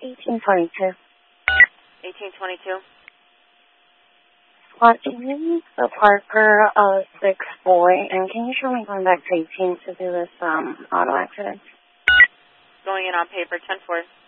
1822. 1822. Can you use the Parker 6 boy, and can you show me going back to 18 to do this auto accident? Going in on paper, 10-4.